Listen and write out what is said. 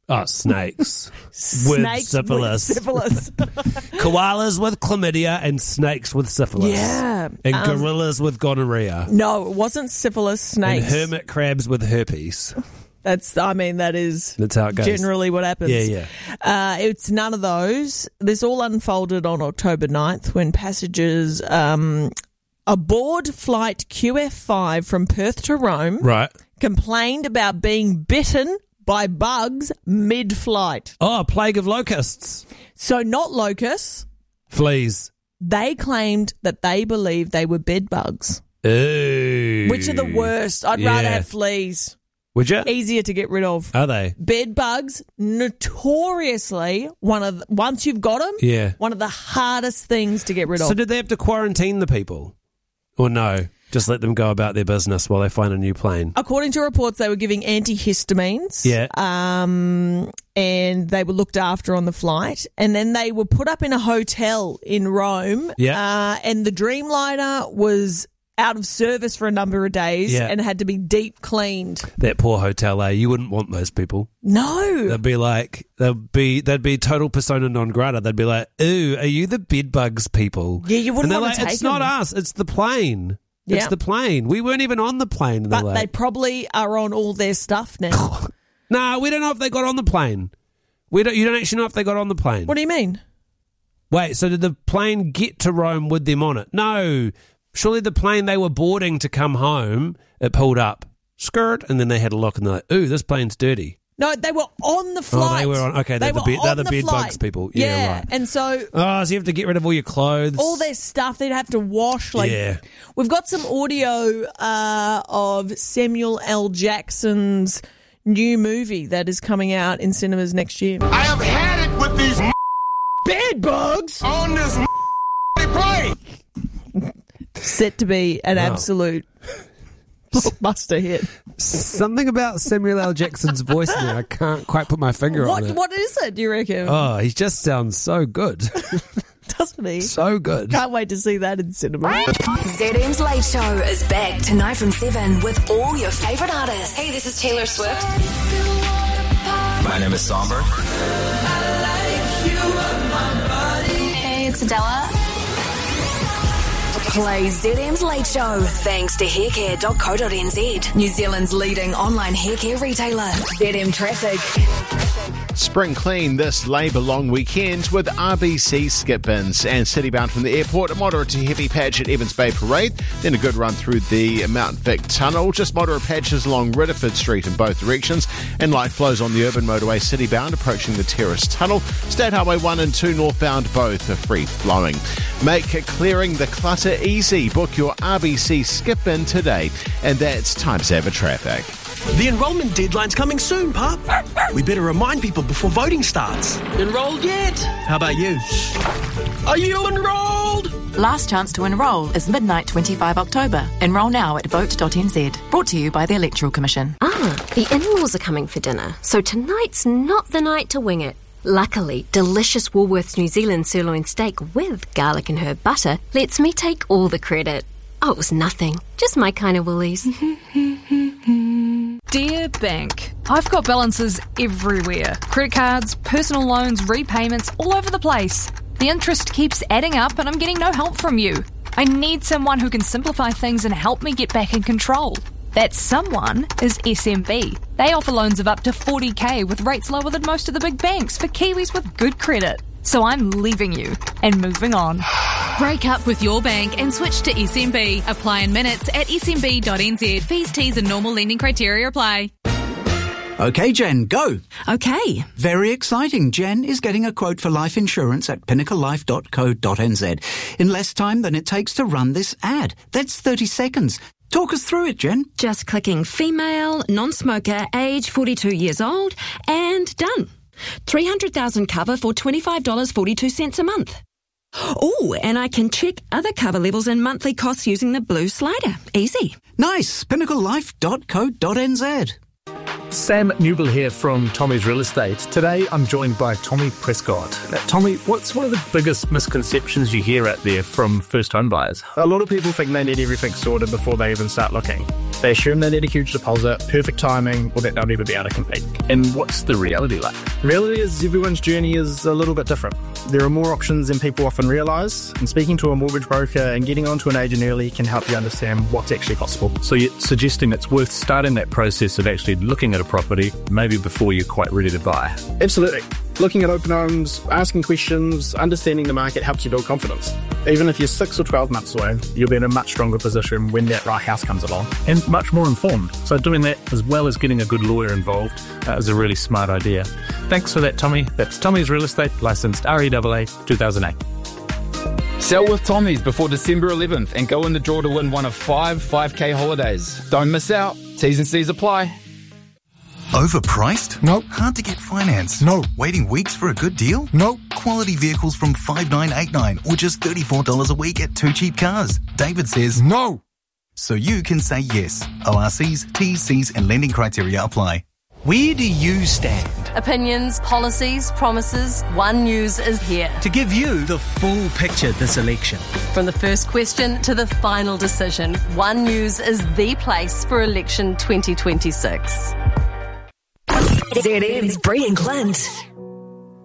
Oh, snakes. With syphilis. Koalas with chlamydia and snakes with syphilis. Yeah. And gorillas with gonorrhea. No, it wasn't syphilis, snakes. And hermit crabs with herpes. That's how it goes. Generally what happens. Yeah. It's none of those. This all unfolded on October 9th when passengers aboard flight QF5 from Perth to Rome complained about being bitten by bugs mid-flight. Oh, a plague of locusts. So not locusts. Fleas. They claimed that they believed they were bed bugs. Ooh. Which are the worst? I'd rather have fleas. Would you? Easier to get rid of. Are they? Bed bugs, notoriously, once you've got them, one of the hardest things to get rid of. So did they have to quarantine the people? Or no? Just let them go about their business while they find a new plane? According to reports, they were giving antihistamines. Yeah. And they were looked after on the flight. And then they were put up in a hotel in Rome. Yeah. And the Dreamliner was out of service for a number of days and had to be deep cleaned. That poor hotel, you wouldn't want those people. No. They'd be like, they'd be total persona non grata. They'd be like, ooh, are you the bed bugs people? Yeah, you wouldn't want to take them. It's not us, it's the plane. Yeah. It's the plane. We weren't even on the plane. But they probably are on all their stuff now. No, we don't know if they got on the plane. You don't actually know if they got on the plane. What do you mean? Wait, so did the plane get to Rome with them on it? No. Surely the plane they were boarding to come home, it pulled up. Skirt. And then they had a look and they're like, ooh, this plane's dirty. No, they were on the flight. Oh, they were on. Okay, they're the bed bugs people. Yeah, right. And so. Oh, so you have to get rid of all your clothes. All their stuff they'd have to wash. We've got some audio of Samuel L. Jackson's new movie that is coming out in cinemas next year. I have had it with these bed bugs on this plane. Set to be an absolute blockbuster hit. Something about Samuel L. Jackson's voice there. I can't quite put my finger on it. What is it, do you reckon? Oh, he just sounds so good. Doesn't he? So good. Can't wait to see that in cinema. ZM's Late Show is back tonight from 7 with all your favourite artists. Hey, this is Taylor Swift. My name is Somber. Hey, it's Adele. Play ZM's Late Show thanks to haircare.co.nz, New Zealand's leading online haircare retailer. ZM Traffic. Spring clean this Labour long weekend with RBC skip bins and citybound from the airport, a moderate to heavy patch at Evans Bay Parade, then a good run through the Mount Vic Tunnel, just moderate patches along Ridderford Street in both directions, and light flows on the urban motorway citybound approaching the Terrace Tunnel. State Highway 1 and 2 northbound both are free flowing. Make clearing the clutter easy. Book your RBC skip bin today. And that's Time Saver Traffic. The enrolment deadline's coming soon, Pup. We better remind people before voting starts. Enrolled yet? How about you? Are you enrolled? Last chance to enrol is midnight 25 October. Enrol now at vote.nz. Brought to you by the Electoral Commission. The in-laws are coming for dinner, so tonight's not the night to wing it. Luckily, delicious Woolworths New Zealand sirloin steak with garlic and herb butter lets me take all the credit. Oh, it was nothing. Just my kind of Woolies. Dear Bank, I've got balances everywhere. Credit cards, personal loans, repayments, all over the place. The interest keeps adding up and I'm getting no help from you. I need someone who can simplify things and help me get back in control. That someone is SMB. They offer loans of up to 40k with rates lower than most of the big banks for Kiwis with good credit. So I'm leaving you and moving on. Break up with your bank and switch to SMB. Apply in minutes at smb.nz. Fees, T's and normal lending criteria apply. Okay, Jen, go. Okay. Very exciting. Jen is getting a quote for life insurance at pinnaclelife.co.nz in less time than it takes to run this ad. That's 30 seconds. Talk us through it, Jen. Just clicking female, non-smoker, age 42 years old, and done. 300,000 cover for $25.42 a month. Oh, and I can check other cover levels and monthly costs using the blue slider. Easy. Nice. pinnaclelife.co.nz. Sam Newell here from Tommy's Real Estate. Today I'm joined by Tommy Prescott. Now, Tommy, what's one of the biggest misconceptions you hear out there from first home buyers? A lot of people think they need everything sorted before they even start looking. They assume they need a huge deposit, perfect timing, or that they'll never be able to compete. And what's the reality like? Reality is everyone's journey is a little bit different. There are more options than people often realise, and speaking to a mortgage broker and getting onto an agent early can help you understand what's actually possible. So you're suggesting it's worth starting that process of actually looking at a property maybe before you're quite ready to buy? Absolutely. Looking at open homes, asking questions, understanding the market helps you build confidence. Even if you're 6 or 12 months away, you'll be in a much stronger position when that right house comes along. And much more informed. So doing that as well as getting a good lawyer involved is a really smart idea. Thanks for that, Tommy. That's Tommy's Real Estate, licensed REAA 2008. Sell with Tommy's before December 11th and go in the draw to win one of 5 5K holidays. Don't miss out. T's and C's apply. Overpriced? No. Hard to get finance? No. Waiting weeks for a good deal? No. Quality vehicles from $5,989 or just $34 a week at Two Cheap Cars? David says no. So you can say yes. ORCs, T's, C's and lending criteria apply. Where do you stand? Opinions, policies, promises, One News is here to give you the full picture this election. From the first question to the final decision, One News is the place for election 2026. ZM's Bree and Clint.